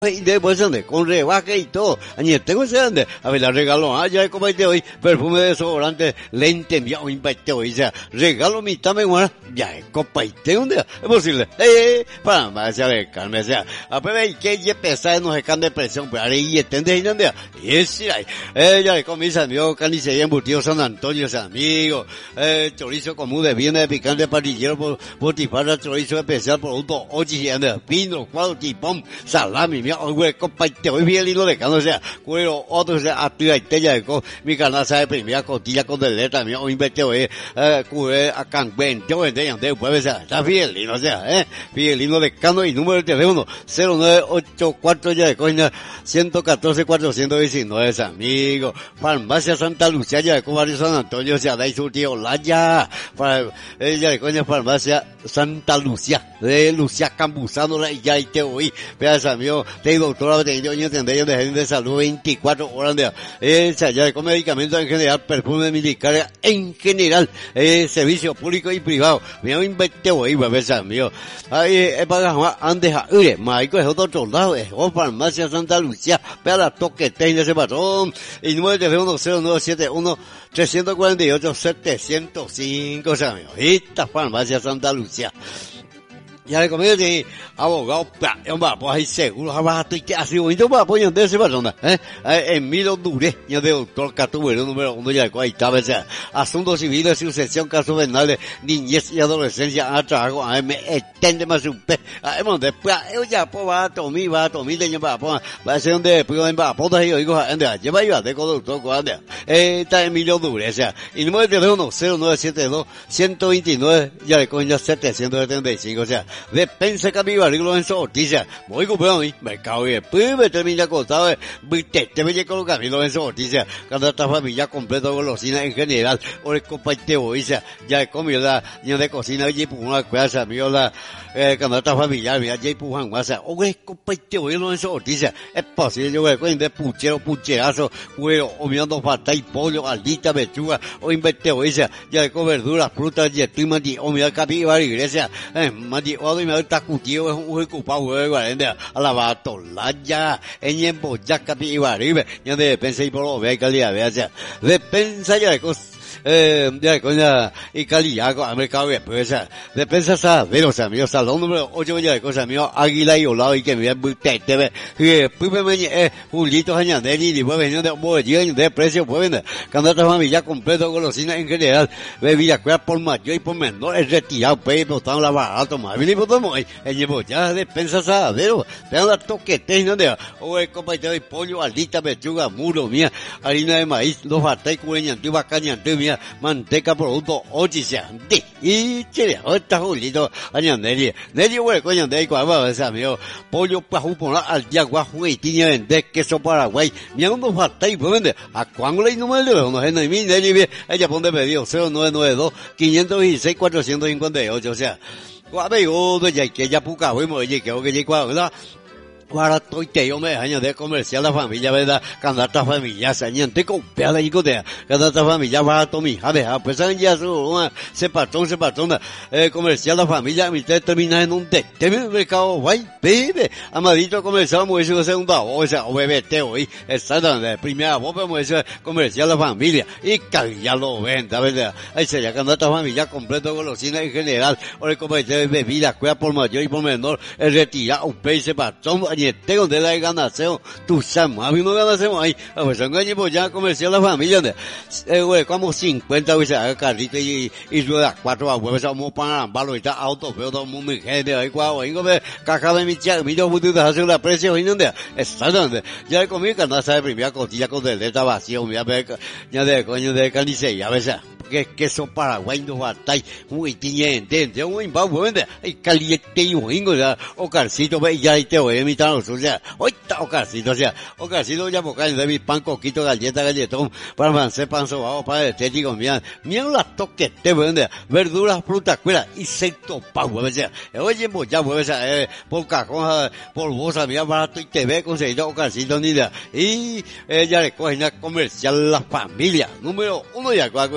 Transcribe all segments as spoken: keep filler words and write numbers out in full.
Y después ande con rebaje y todo. Añe tengo ese ande. A ver, la regalo. Ah, ya comete hoy. Perfume de desodorante. Lente mío. Invite hoy. O sea, regalo mitad me guarda. Ya, comete un día. Es posible. Eh, para más, ya de calme. O sea, a ver, y que ya pesada no se can de presión. Pero ahora y etende y ande. Y es, eh, ya con mis amigos, carnicería embutido San Antonio, ese amigo. Eh, chorizo común de viene de picante parrillero por, por tifarra, chorizo especial, producto ochi y ande. Pino, cuadro, tipón, salami, hoy güey, compadre, hoy bien lindo de cano, o sea, cuero, otro, o sea, activa y tella de co, mi canal sabe primera costilla con deleta, mi hoy invete hoy, eh, cure, a canguén, yo vendé, ande, pues, o sea, está bien lindo, o sea, eh, bien lindo de cano y número de teléfono, cero nueve ocho cuatro ya de coña, ciento catorce cuatrocientos diecinueve, amigo, farmacia Santa Lucía, ya de co, barrio San Antonio, o sea, dais su tío, la ya, para, ella de coña, farmacia Santa Lucía, de Lucía Campuzano, la ya y te oí, veas, amigo, de doctora de años de gerente de salud veinticuatro horas de eh, allá con medicamentos en general, perfume militar en general, eh, servicio público y privado. Me han inventado ahí, bebé, amigo. Ahí, eh, para Juan Andes, ure, Maico es otro lado, es o farmacia Santa Lucía, para la toque de ese patrón, y número de teléfono cero nueve siete uno tres cuatro ocho siete cero cinco, amigo. Esta farmacia Santa Lucía. Ya le comento que abogado, es un papo ahí seguro, abajo y que así bonito papo y ande ese persona, eh, Emilio Duré, ya de doctor Catubero, número uno ya de ahí está, o sea, asuntos civiles, sucesión, casos penales, niñez y adolescencia, a trabajo, a me extende más un pe, a hemos después, yo ya pues va a tomar, va a tomar, de papo, va a ser donde después en papo, de yo digo, ande, lleva yo a de con doctor, ande, eh, está Emilio Duré, o sea, y número de teléfono cero nueve siete dos uno dos nueve, ya le coño setecientos setenta y cinco, o sea, Despensa Capibari Lorenzo Ortiz, voy comprando y mercado y después me termina acostado, viste, te me llega con Camilo Lorenzo Ortiz, cuando esta familia completa golosina en general, o el compadre hoy, ya he comido la, ya de cocina y por una cosa, mío la, eh, cuando esta familia, mira, ya por Juan Guasa, o el compadre hoy Lorenzo Ortiz, es posible, yo voy de puchero, pucherazo, cuero, o mirando falta y pollo, aldita, pechuga, o inverte hoy, ya de con verduras, frutas, y estoy mandi, o mira Capibari Iglesia, eh, mandi, o y me está cuchillo es un ocupado de guardia a la batolaya en embo ya Capibari ya de pensé y por lo ve calidad vea sea de pensa ya de cosas eh, de coña y calidad con mercado después de pensa sa de los amigos salón número ocho ya de cosas mío Águila y Olado y que me ve te ve que pues me eh Julito Añanelli y después venía de bolsillo de precio pues vende cuando esta familia completo golosina en general bebida cueva por mayor y por menor es retirado pues botando la barato más bien y botamos ahí en llevo ya de pensa sa de los te dan la toquete no de o el compañero de pollo aldita pechuga muro mía harina de maíz los batai cueña antigua caña antigua manteca producto ochiciante y chile ahorita Julito Añanelli Nelly güey coño de cuava ese amigo pollo pajú por al día guajo y tiña vender queso Paraguay mi ando batai pues vende a cuánto le número de los no es mi Nelly ella pone pedido cero nueve nueve dos cinco uno seis cuatro cinco ocho o sea guapo de ya que ya puca güey mo que que que cuava para estoy te yo me año de comercial la familia verdad cuando esta familia se añante con peda y cotea cuando esta familia va a tomar a ver pues ya su se patrón se patrona eh, comercial la familia mi te termina en un té te mercado guay bebe amadito comercial muy eso segunda o sea o bebé te hoy exactamente primera voz pero eso comercial la familia y ya lo venda verdad ahí se ya cuando esta familia completo golosina en general o el comercial de bebida cuida por mayor y por menor el retirar un pez se patrón tengo de la ganación, tú sabes, a mí no ganamos ahí, a ver, son años pues ya comercial la familia, eh, güey, como cincuenta veces a carrito y, y ruedas cuatro a huevos, vamos para ambalo y está auto, pero todo el mundo gente, ahí cuando vengo de caja de mi chica, mi dos putos hacer la precio, y no de, exactamente, ya he comido canasta de primera costilla con deleta vacío, mira, ya de coño de carnicería, a veces, que queso Paraguay no batai, muy tiñente, de un imbao, vende, y caliente y wingo, ya, o carcito, ve, ya y te voy a imitar o sea, hoy está ocarcito, o sea, ocarcito ya boca de mi pan, coquito, galleta, galletón, para francés, pan sobao, para estético, mira, mira las toques, te vende, verduras, frutas, cuera, y secto pau, o sea, oye, pues ya, pues, eh, por cajón, por bolsa, mira, barato y te ve, conseguido ocarcito, ni de, y ella le coge una comercial la familia, número uno, ya, cuaco, y estaba la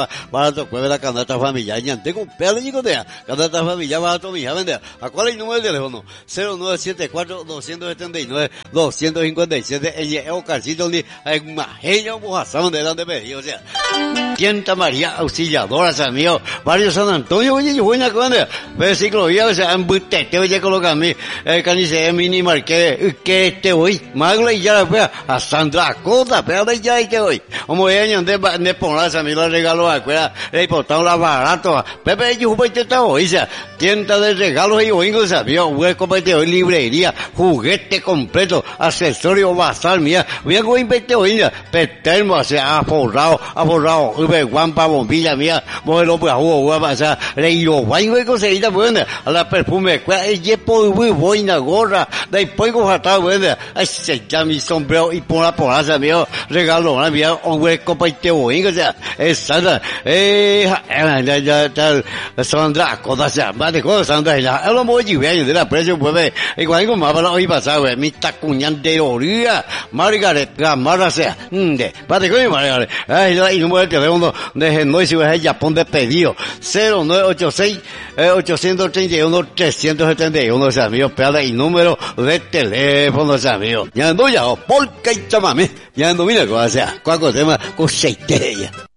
va barato cueve la canasta familiar. Ya tengo un pelo y cotea. Canasta familiar barato mija, vende. ¿A cuál es el número de teléfono? cero nueve siete cuatro dos siete nueve dos cinco siete. El Ocarcito ni en Majeño Mojazón de donde me o sea. Tienta María Auxiliadora, San mío. Barrio San Antonio, oye, yo voy a comer. Versículo ya, o sea, en butete, oye, coloca mi, eh, canice, mini marque, que te voy. Magla y ya la vea, a Sandra Cota, pero de ya y te voy. Como ella, de, de poner a mí los regalos a cuera, le importaba la barato. Pepe, yo voy a te hoy, o sea, tienda de regalos y oigo, o sea, mío, hueco, pete hoy, librería, juguete completo, accesorio basal, mía, voy a invertir hoy, petermo, o sea, aforrado, aforrado, guampa, bombilla, mía, modelo, pues, jugo, guapa, o sea, leído, guayo, y conseguida, buena, a la perfume, cuál, el yepo, muy buena, gorra, después, gojata, buena, ay, se llama mi sombrero, y por la poraza, mío, regalo, una mía, un hueco, pete hoy, o sea, es Sandra, eh, ya, ya, ya, Sandra, cosa, o sea, más de cosas, Sandra, ya, es lo muy bien, de la presión, pues, igual, como más para hoy pasado, mi tacuñán de orilla, Margaret, Gamara, sea, de, pate con mi Margaret, ay, y número de teléfono de Genoa, si es el Japón de pedido, cero nueve ocho seis, ocho tres uno, tres siete uno, o sea, mío, espérate, y número de teléfono, o sea, mío, ya ando ya, porque hay chamame, ya ando, mira, o sea, cuál cosa, con seis de ella.